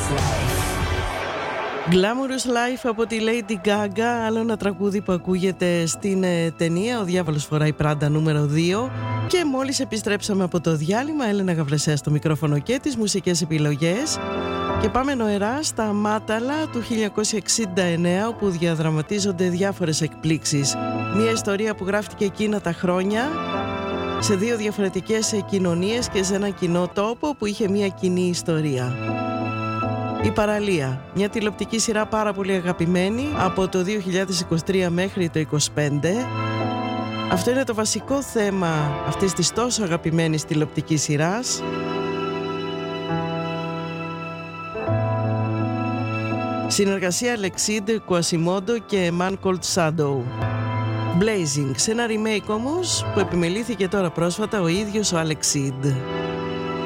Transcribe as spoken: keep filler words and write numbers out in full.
Glamorous Life από τη Lady Gaga, άλλο ένα τραγούδι που ακούγεται στην ε, ταινία «Ο διάβολος φοράει Πράντα» νούμερο δύο. Και μόλις επιστρέψαμε από το διάλειμμα, Έλενα Γαβρεσέα στο μικρόφωνο και τις μουσικές επιλογές. Και πάμε νοερά στα Μάταλα του χίλια εννιακόσια εξήντα εννέα, όπου διαδραματίζονται διάφορες εκπλήξεις. Μια ιστορία που γράφτηκε εκείνα τα χρόνια σε δύο διαφορετικές κοινωνίες και σε ένα κοινό τόπο που είχε μια κοινή ιστορία. Η Παραλία, μια τηλεοπτική σειρά πάρα πολύ αγαπημένη από το δύο χιλιάδες είκοσι τρία μέχρι το είκοσι πέντε. Αυτό είναι το βασικό θέμα αυτής της τόσο αγαπημένης τηλεοπτικής σειράς. Συνεργασία Αλεξίδ Κουασιμόντο και Man Called Shadow. Blazing, σε ένα remake όμως που επιμελήθηκε τώρα πρόσφατα ο ίδιος ο Αλεξίδ.